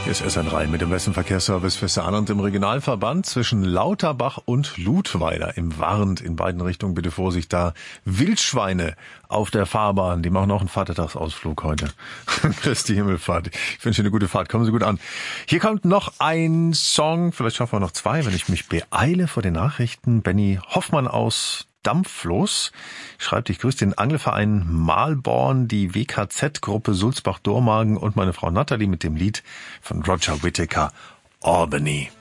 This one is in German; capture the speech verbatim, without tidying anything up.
Hier ist S N drei mit dem besten Verkehrsservice für Saarland im Regionalverband zwischen Lauterbach und Ludweiler im Warnt. In beiden Richtungen bitte Vorsicht, da Wildschweine auf der Fahrbahn. Die machen auch einen Vatertagsausflug heute. Christi Himmelfahrt. Ich wünsche Ihnen eine gute Fahrt. Kommen Sie gut an. Hier kommt noch ein Song. Vielleicht schaffen wir noch zwei, wenn ich mich beeile vor den Nachrichten. Benny Hoffmann aus Dampflos schreibt, ich grüße den Angelverein Malborn, die W K Z-Gruppe Sulzbach-Dormagen und meine Frau Natalie mit dem Lied von Roger Whittaker, Albany.